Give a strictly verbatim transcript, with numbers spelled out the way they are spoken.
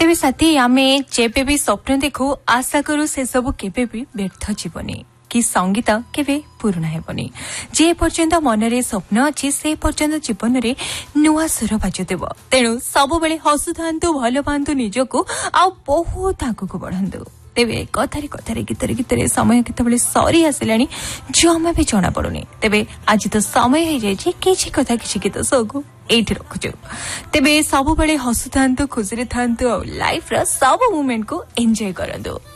तेरे साथी आमे जेबे भी स्वप्न देखु आशा करू से सब केबे भी व्यर्थ जीवनी कि संगीत केबे पूर्ण हेबनी जे पर्यंत मनरे स्वप्न अछि से पर्यंत जीवन रे नुआ सुर बाजुदेव तेणु सब बेले हसुथांतु भल पांतु निजको आ बहुत आगको बढ़ंतु तेबे कथारे कथारे गीतरे गीतरे समय केतबेले सरी आसिलानी जमा भी जଣା पड़ुनी तेबे आज तो समय हो जाय किछि कथा किछि गीत सोगु एठी रखुछु तेबे सब बेले हसुथांतु खुशी रे थांतु लाइफ रा सब मोमेंट को एन्जॉय करंतु।